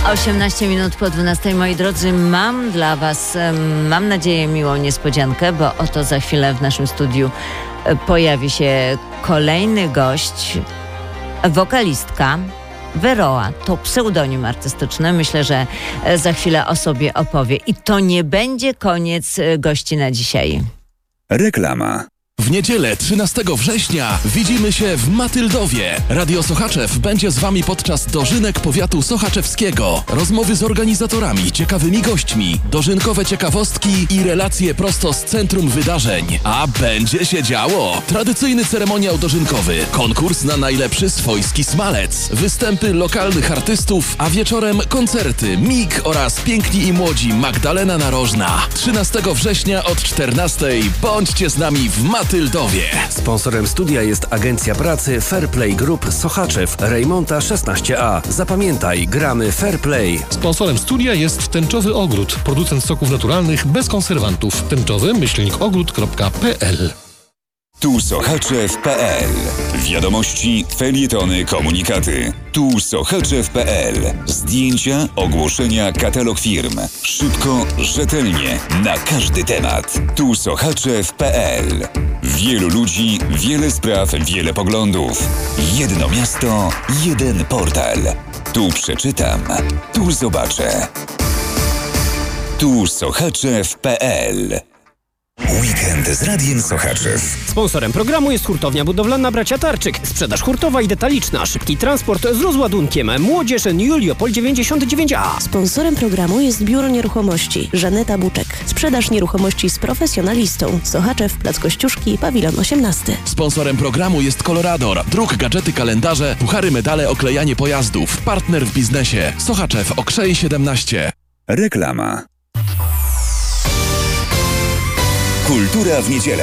18 minut po 12, moi drodzy, mam dla Was, mam nadzieję, miłą niespodziankę, bo oto za chwilę w naszym studiu pojawi się kolejny gość, wokalistka Veroa. To pseudonim artystyczny. Myślę, że za chwilę o sobie opowie. I to nie będzie koniec gości na dzisiaj. Reklama. W niedzielę 13 września widzimy się w Matyldowie. Radio Sochaczew będzie z Wami podczas dożynek powiatu sochaczewskiego. Rozmowy z organizatorami, ciekawymi gośćmi, dożynkowe ciekawostki i relacje prosto z centrum wydarzeń. A będzie się działo! Tradycyjny ceremoniał dożynkowy, konkurs na najlepszy swojski smalec, występy lokalnych artystów, a wieczorem koncerty MIG oraz Piękni i Młodzi Magdalena Narożna. 13 września od 14 bądźcie z nami w Matyldowie. Sponsorem studia jest Agencja Pracy Fairplay Group Sochaczew, Rejmonta 16A. Zapamiętaj, gramy Fairplay. Sponsorem studia jest Tęczowy Ogród, producent soków naturalnych bez konserwantów. tęczowy-ogród.pl. Tu Sochaczew.pl. Wiadomości, felietony, komunikaty. Tu Sochaczew.pl. Zdjęcia, ogłoszenia, katalog firm. Szybko, rzetelnie, na każdy temat. Tu Sochaczew.pl. Wielu ludzi, wiele spraw, wiele poglądów. Jedno miasto, jeden portal. Tu przeczytam, tu zobaczę. Tu Sochaczew.pl. Weekend z Radiem Sochaczew. Sponsorem programu jest hurtownia budowlana Bracia Tarczyk. Sprzedaż hurtowa i detaliczna. Szybki transport z rozładunkiem. Młodzież Juliopol 99A. Sponsorem programu jest Biuro Nieruchomości Żaneta Buczek. Sprzedaż nieruchomości z profesjonalistą. Sochaczew, Plac Kościuszki, Pawilon 18. Sponsorem programu jest Colorador. Druk, gadżety, kalendarze, puchary, medale, oklejanie pojazdów. Partner w biznesie. Sochaczew, Okrzej 17. Reklama. Kultura w niedzielę.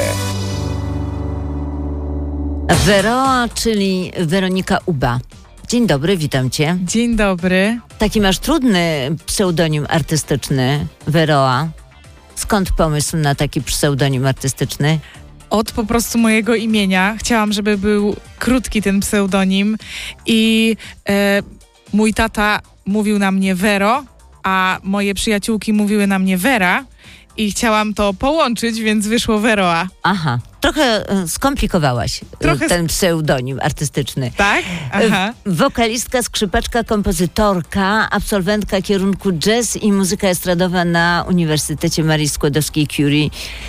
Veroa, czyli Weronika Uba. Dzień dobry, witam Cię. Dzień dobry. Taki masz trudny pseudonim artystyczny, Veroa. Skąd pomysł na taki pseudonim artystyczny? Od po prostu mojego imienia. Chciałam, żeby był krótki ten pseudonim i mój tata mówił na mnie Vero, a moje przyjaciółki mówiły na mnie Vera. I chciałam to połączyć, więc wyszło Veroa. Aha, trochę skomplikowałaś ten pseudonim artystyczny. Tak? Aha. Wokalistka, skrzypaczka, kompozytorka, absolwentka kierunku jazz i muzyka estradowa na Uniwersytecie Marii Skłodowskiej-Curie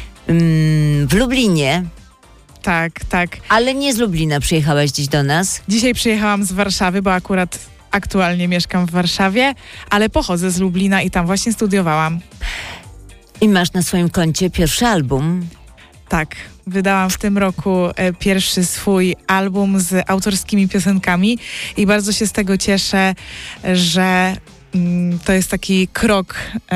w Lublinie. Tak, tak. Ale nie z Lublina przyjechałaś dziś do nas? Dzisiaj przyjechałam z Warszawy, bo akurat aktualnie mieszkam w Warszawie, ale pochodzę z Lublina i tam właśnie studiowałam. I masz na swoim koncie pierwszy album. Tak, wydałam w tym roku pierwszy swój album z autorskimi piosenkami i bardzo się z tego cieszę, że to jest taki krok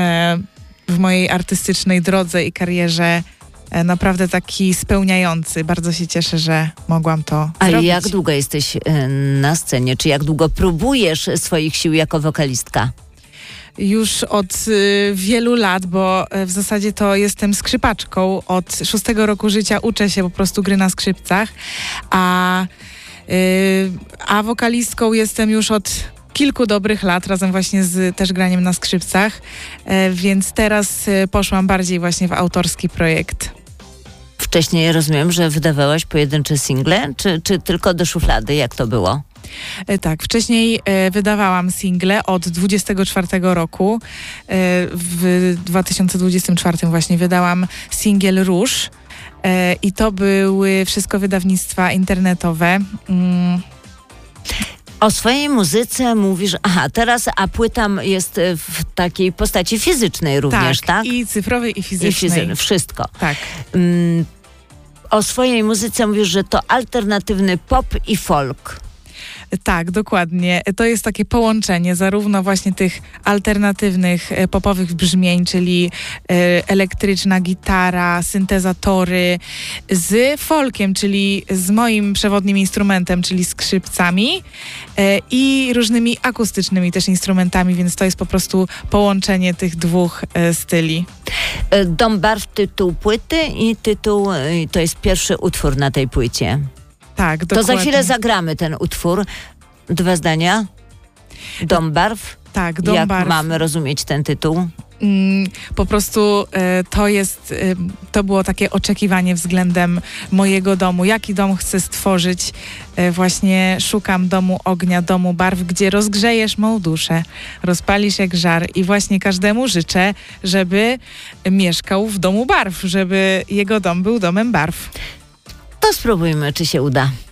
w mojej artystycznej drodze i karierze naprawdę taki spełniający. Bardzo się cieszę, że mogłam to zrobić. A jak długo jesteś na scenie? Czy jak długo próbujesz swoich sił jako wokalistka? Już od wielu lat, bo w zasadzie to jestem skrzypaczką. Od 6 roku życia uczę się po prostu gry na skrzypcach, a wokalistką jestem już od kilku dobrych lat, razem właśnie z też graniem na skrzypcach, więc teraz poszłam bardziej właśnie w autorski projekt. Wcześniej rozumiem, że wydawałaś pojedyncze single, czy tylko do szuflady? Jak to było? Tak, wcześniej wydawałam single od 24 roku. W 2024 właśnie wydałam singiel Róż i to były wszystko wydawnictwa internetowe. O swojej muzyce mówisz, a płyta jest w takiej postaci fizycznej również, tak? I cyfrowej, i fizycznej. Wszystko. Tak. O swojej muzyce mówisz, że to alternatywny pop i folk. Tak, dokładnie. To jest takie połączenie zarówno właśnie tych alternatywnych popowych brzmień, czyli elektryczna gitara, syntezatory, z folkiem, czyli z moim przewodnim instrumentem, czyli skrzypcami i różnymi akustycznymi też instrumentami, więc to jest po prostu połączenie tych dwóch styli. Dom Barw, tytuł płyty i to jest pierwszy utwór na tej płycie. Tak, dokładnie. To za chwilę zagramy ten utwór. 2 zdania. Dom barw? Tak, Dom Jak barw. mamy rozumieć ten tytuł? Po prostu to było takie oczekiwanie względem mojego domu. Jaki dom chcę stworzyć? Właśnie szukam domu ognia, domu barw, gdzie rozgrzejesz mą duszę, rozpalisz jak żar i właśnie każdemu życzę, żeby mieszkał w domu barw, żeby jego dom był domem barw. To spróbujmy, czy się uda.